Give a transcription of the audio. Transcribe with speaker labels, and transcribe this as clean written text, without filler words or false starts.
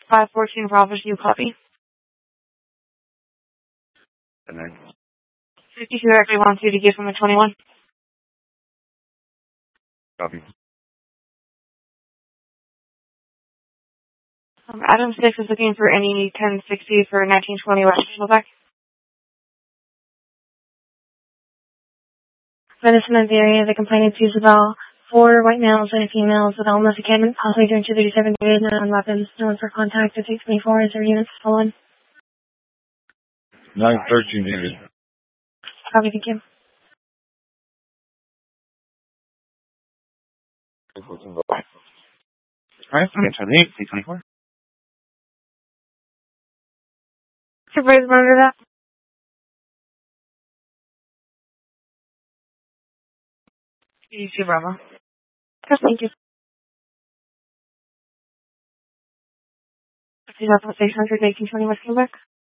Speaker 1: 514 Bravo, you copy.
Speaker 2: And then
Speaker 1: 52 actually wants you to give him a 21.
Speaker 2: copy.
Speaker 1: Adam 6 is looking for any 1060 for 1920 West Shieldback.
Speaker 3: Medicine of the area, the complainant sees about 4 white males and females with almost academic, possibly during 237 days, and weapons. No one for contact at 624. Is there units stolen?
Speaker 2: 913 units.
Speaker 3: Copy, thank you.
Speaker 2: Alright, okay, Charlie 8, 824.
Speaker 1: Supervisor, monitor that. You see Bravo.
Speaker 3: Yes, thank you.
Speaker 1: 600, 1820 West Quebec.